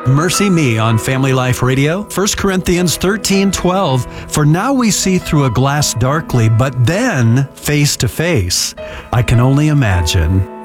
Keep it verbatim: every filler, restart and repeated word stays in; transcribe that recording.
Mercy Me on Family Life Radio, First Corinthians thirteen twelve. For now we see through a glass darkly, but then face to face. I can only imagine